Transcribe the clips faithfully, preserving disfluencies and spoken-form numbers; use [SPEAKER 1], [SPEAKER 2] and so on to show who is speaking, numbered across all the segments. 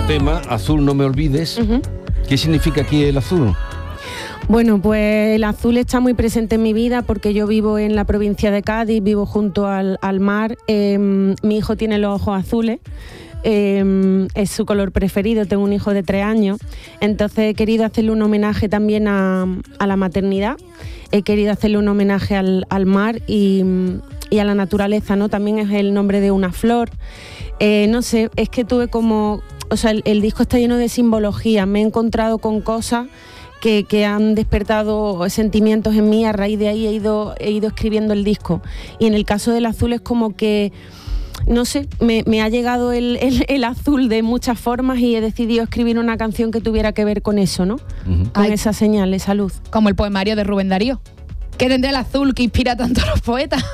[SPEAKER 1] tema, Azul no me olvides. Uh-huh. ¿Qué significa aquí el azul?
[SPEAKER 2] Bueno, pues el azul está muy presente en mi vida porque yo vivo en la provincia de Cádiz, vivo junto al, al mar. Eh, mi hijo tiene los ojos azules. Eh, es su color preferido, tengo un hijo de tres años, entonces he querido hacerle un homenaje también a, a la maternidad, he querido hacerle un homenaje al, al mar y, y a la naturaleza, ¿no? También es el nombre de una flor, eh, no sé, es que tuve como, o sea, el, el disco está lleno de simbología, me he encontrado con cosas Que, que han despertado sentimientos en mí, a raíz de ahí he ido, he ido escribiendo el disco. Y en el caso del azul es como que, no sé, me, me ha llegado el, el, el azul de muchas formas y he decidido escribir una canción que tuviera que ver con eso, ¿no? Uh-huh. Con Ay, esa señal, esa luz.
[SPEAKER 3] Como el poemario de Rubén Darío. ¿Qué tendrá el azul que inspira tanto a los poetas?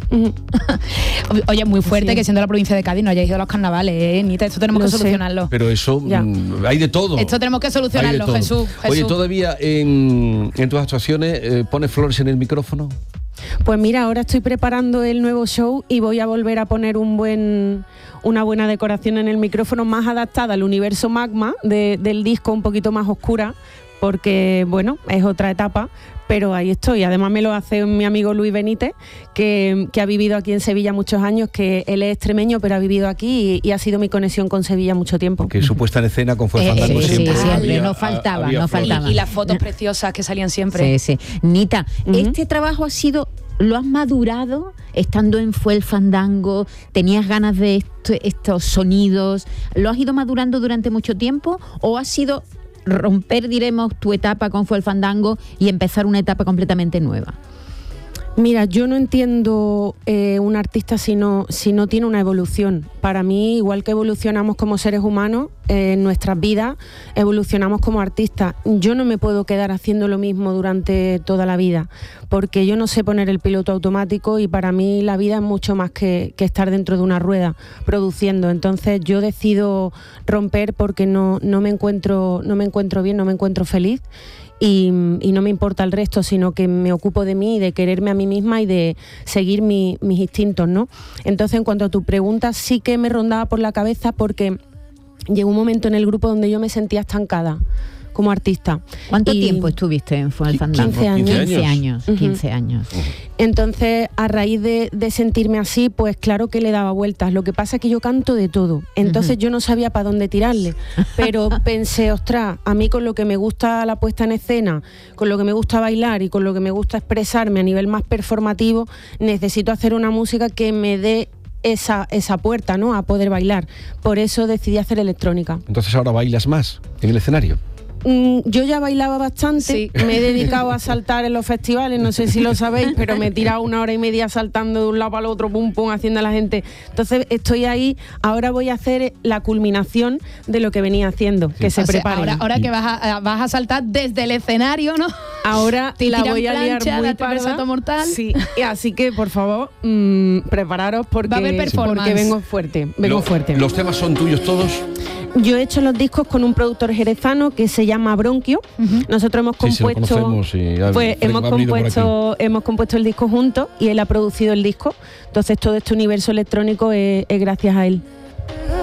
[SPEAKER 3] Oye, muy fuerte sí. que siendo la provincia de Cádiz no hayáis ido a los carnavales, ¿eh, Nita? Esto tenemos Lo que sé. solucionarlo.
[SPEAKER 1] Pero eso, mmm, hay de todo.
[SPEAKER 3] Esto tenemos que solucionarlo, Jesús, Jesús.
[SPEAKER 1] Oye, ¿todavía en, en tus actuaciones eh, pones flores en el micrófono?
[SPEAKER 2] Pues mira, ahora estoy preparando el nuevo show y voy a volver a poner un buen, una buena decoración en el micrófono más adaptada al universo Magma de, del disco, un poquito más oscura, porque, bueno, es otra etapa, pero ahí estoy. Además me lo hace mi amigo Luis Benítez, que, que ha vivido aquí en Sevilla muchos años, que él es extremeño, pero ha vivido aquí y, y ha sido mi conexión con Sevilla mucho tiempo.
[SPEAKER 1] Que su puesta en escena con Fue el Fandango
[SPEAKER 4] eh,
[SPEAKER 1] siempre.
[SPEAKER 4] Sí, siempre,
[SPEAKER 1] había,
[SPEAKER 4] no faltaba, no faltaba.
[SPEAKER 3] Y, y las fotos preciosas que salían siempre.
[SPEAKER 4] Sí, sí. Nita, uh-huh. este trabajo ha sido... ¿Lo has madurado estando en Fue el Fandango? ¿Tenías ganas de esto, estos sonidos? ¿Lo has ido madurando durante mucho tiempo? ¿O ha sido romper, diremos, tu etapa con Fue el Fandango y empezar una etapa completamente nueva?
[SPEAKER 2] Mira, yo no entiendo eh, un artista si no, si no tiene una evolución. Para mí, igual que evolucionamos como seres humanos, eh, en nuestras vidas, evolucionamos como artistas. Yo no me puedo quedar haciendo lo mismo durante toda la vida, porque yo no sé poner el piloto automático y para mí la vida es mucho más que, que estar dentro de una rueda produciendo. Entonces yo decido romper porque no, no me encuentro, no me encuentro bien, no me encuentro feliz. Y, y no me importa el resto, sino que me ocupo de mí, de quererme a mí misma y de seguir mi, mis instintos, ¿no? Entonces, en cuanto a tu pregunta, sí que me rondaba por la cabeza porque llegó un momento en el grupo donde yo me sentía estancada como artista.
[SPEAKER 4] ¿Cuánto y tiempo estuviste en Fue el Fandango?
[SPEAKER 2] quince años.
[SPEAKER 4] quince años. Uh-huh. quince años. Uh-huh.
[SPEAKER 2] Entonces, a raíz de, de sentirme así, pues claro que le daba vueltas. Lo que pasa es que yo canto de todo. Entonces uh-huh. yo no sabía para dónde tirarle. Pero pensé, ostras, a mí con lo que me gusta la puesta en escena, con lo que me gusta bailar y con lo que me gusta expresarme a nivel más performativo, necesito hacer una música que me dé esa, esa puerta, ¿no?, a poder bailar. Por eso decidí hacer electrónica.
[SPEAKER 1] Entonces ahora bailas más en el escenario.
[SPEAKER 2] Yo ya bailaba bastante, sí. Me he dedicado a saltar en los festivales, no sé si lo sabéis, pero me he tirado una hora y media saltando de un lado para el otro, pum pum, haciendo a la gente. Entonces estoy ahí, ahora voy a hacer la culminación de lo que venía haciendo, sí. que se o preparen.
[SPEAKER 3] Sea, ahora, ahora que vas a, vas a saltar desde el escenario, ¿no?
[SPEAKER 2] Ahora
[SPEAKER 3] te
[SPEAKER 2] la voy a
[SPEAKER 3] plancha,
[SPEAKER 2] liar muy parda.
[SPEAKER 3] Salto mortal.
[SPEAKER 2] Sí, así que por favor, mmm, prepararos porque,
[SPEAKER 3] Va a haber performance.
[SPEAKER 2] porque vengo fuerte, vengo
[SPEAKER 1] Lo,
[SPEAKER 2] fuerte.
[SPEAKER 1] ¿Los temas son tuyos todos?
[SPEAKER 2] Yo he hecho los discos con un productor jerezano que se llama Bronquio. Uh-huh. Nosotros hemos compuesto,
[SPEAKER 1] sí, sí,
[SPEAKER 2] pues hemos compuesto, hemos compuesto el disco juntos y él ha producido el disco. Entonces todo este universo electrónico es, es gracias a él.